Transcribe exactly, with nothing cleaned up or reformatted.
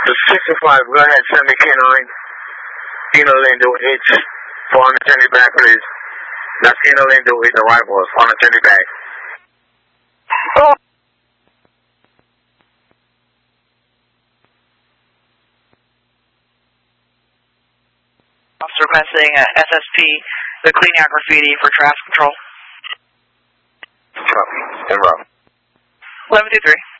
The sixty-five, go ahead, send me K nine. Kino Lindo, H, four hundred twenty back, please. That's Kino Lindo with arrivals, four hundred twenty back. Oh. Officer requesting uh, S S P, the cleaning out graffiti for traffic control. Copy, en route. eleven two three.